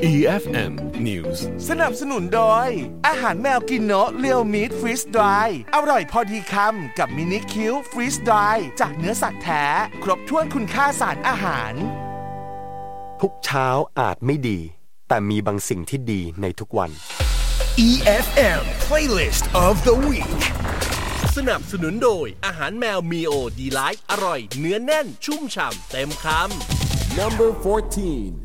EFM News สนับสนุนโดยอาหารแมวกินโนะเรียวมีทฟรีสดรายอร่อยพอดีคำกับมินิคิวฟรีสดรายจากเนื้อสัตว์แท้ครบถ้วนคุณค่าสารอาหารทุกเช้าอาจไม่ดีแต่มีบางสิ่งที่ดีในทุกวัน EFM Playlist of the Week สนับสนุนโดยอาหารแมวมีโอดีไลท์อร่อยเนื้อแน่นชุ่มฉ่ำเต็มคำ Number 14